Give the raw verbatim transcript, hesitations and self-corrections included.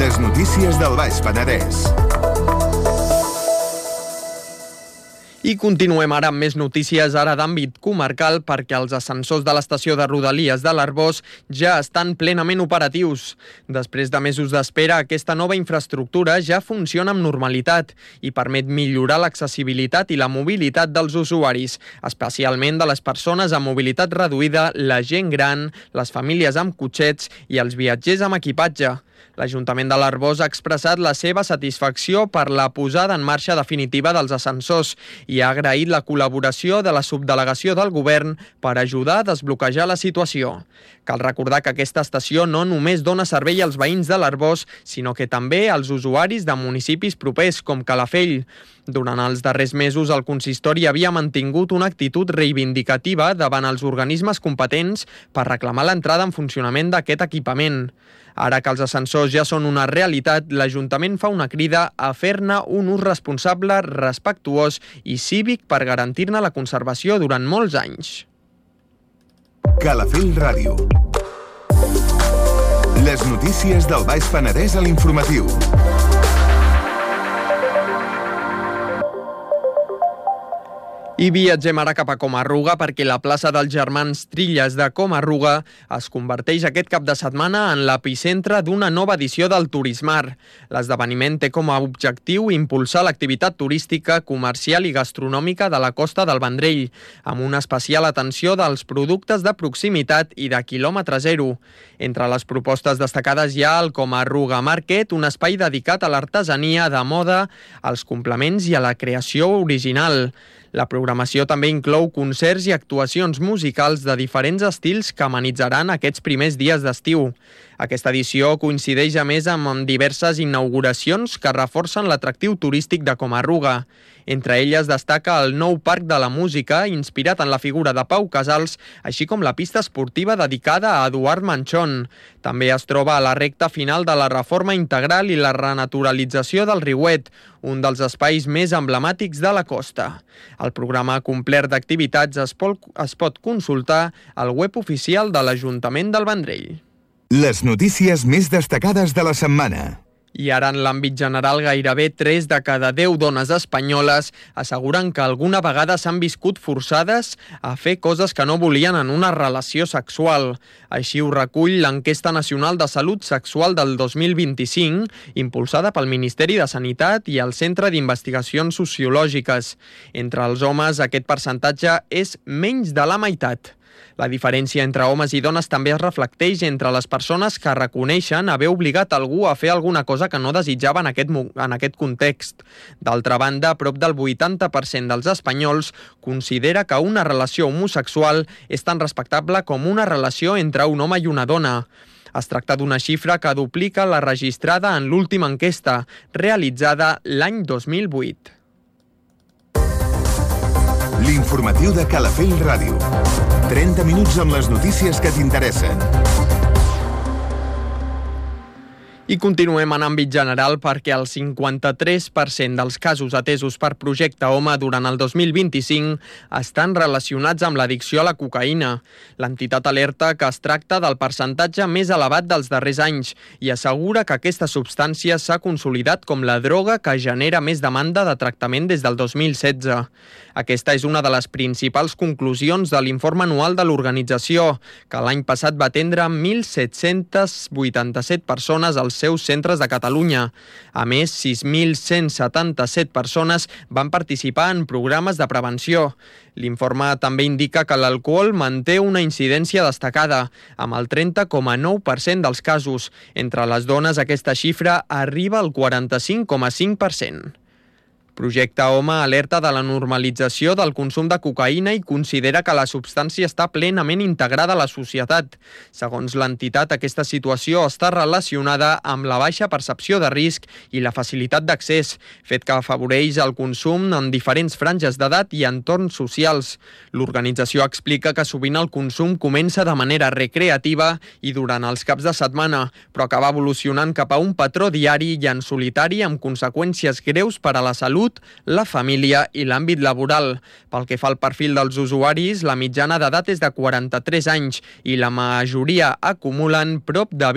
Les notícies del Baix Penedès. I continuem ara amb més notícies, ara d'àmbit comarcal, perquè els ascensors de l'estació de Rodalies de l'Arboç ja estan plenament operatius. Després de mesos d'espera, aquesta nova infraestructura ja funciona amb normalitat i permet millorar l'accessibilitat i la mobilitat dels usuaris, especialment de les persones amb mobilitat reduïda, la gent gran, les famílies amb cotxets i els viatgers amb equipatge. L'Ajuntament de l'Arboç ha expressat la seva satisfacció per la posada en marxa definitiva dels ascensors i ha agraït la col·laboració de la subdelegació del govern per ajudar a desbloquejar la situació. Cal recordar que aquesta estació no només dona servei als veïns de l'Arboç, sinó que també als usuaris de municipis propers com Calafell. Durant els darrers mesos, el consistori havia mantingut una actitud reivindicativa davant els organismes competents per reclamar l'entrada en funcionament d'aquest equipament. Ara que els ascensors ja són una realitat, l'Ajuntament fa una crida a fer-ne un ús responsable, respectuós i cívic per garantir-ne la conservació durant molts anys. Calafell Ràdio. Les notícies del Baix Penedès a l'informatiu. I viatgem ara cap a Coma-ruga perquè la plaça dels Germans Trilles de Coma-ruga es converteix aquest cap de setmana en l'epicentre d'una nova edició del Turismar. L'esdeveniment té com a objectiu impulsar l'activitat turística, comercial i gastronòmica de la costa del Vendrell, amb una especial atenció dels productes de proximitat i de quilòmetre zero. Entre les propostes destacades hi ha el Coma-ruga Market, un espai dedicat a l'artesania, de moda, als complements i a la creació original. La programació també inclou concerts i actuacions musicals de diferents estils que amenitzaran aquests primers dies d'estiu. Aquesta edició coincideix a més amb diverses inauguracions que reforcen l'atractiu turístic de Coma-ruga. Entre elles destaca el nou Parc de la Música, inspirat en la figura de Pau Casals, així com la pista esportiva dedicada a Eduard Manchón. També es troba a la recta final de la reforma integral i la renaturalització del Riuet, un dels espais més emblemàtics de la costa. El programa complet d'activitats es pot, es pot consultar al web oficial de l'Ajuntament del Vendrell. Les notícies més destacades de la setmana. I ara, en l'àmbit general, gairebé tres de cada deu dones espanyoles asseguren que alguna vegada s'han viscut forçades a fer coses que no volien en una relació sexual. Així ho recull l'Enquesta Nacional de Salut Sexual del dos mil vint-i-cinc, impulsada pel Ministeri de Sanitat i el Centre d'Investigacions Sociològiques. Entre els homes, aquest percentatge és menys de la meitat. La diferència entre homes i dones també es reflecteix entre les persones que reconeixen haver obligat algú a fer alguna cosa que no desitjava en aquest, en aquest context. D'altra banda, prop del vuitanta per cent dels espanyols considera que una relació homosexual és tan respectable com una relació entre un home i una dona. Es tracta d'una xifra que duplica la registrada en l'última enquesta, realitzada l'any dos mil vuit. L'informatiu de Calafell Ràdio. trenta minuts amb les notícies que t'interessen. I continuem en àmbit general perquè el cinquanta-tres per cent dels casos atesos per Projecte Home durant el dos mil vint-i-cinc estan relacionats amb l'addicció a la cocaïna. L'entitat alerta que es tracta del percentatge més elevat dels darrers anys i assegura que aquesta substància s'ha consolidat com la droga que genera més demanda de tractament des del dos mil setze. Aquesta és una de les principals conclusions de l'informe anual de l'organització, que l'any passat va atendre mil set-cents vuitanta-set persones als seus centres de Catalunya. A més, sis mil cent setanta-set persones van participar en programes de prevenció. L'informe també indica que l'alcohol manté una incidència destacada, amb el trenta coma nou per cent dels casos. Entre les dones, aquesta xifra arriba al quaranta-cinc coma cinc per cent. Projecte Home alerta de la normalització del consum de cocaïna i considera que la substància està plenament integrada a la societat. Segons l'entitat, aquesta situació està relacionada amb la baixa percepció de risc i la facilitat d'accés, fet que afavoreix el consum en diferents franges d'edat i entorns socials. L'organització explica que sovint el consum comença de manera recreativa i durant els caps de setmana, però acaba evolucionant cap a un patró diari i en solitari amb conseqüències greus per a la salut, la família i l'àmbit laboral. Pel que fa al perfil dels usuaris, la mitjana d'edat és de quaranta-tres anys i la majoria acumulen prop de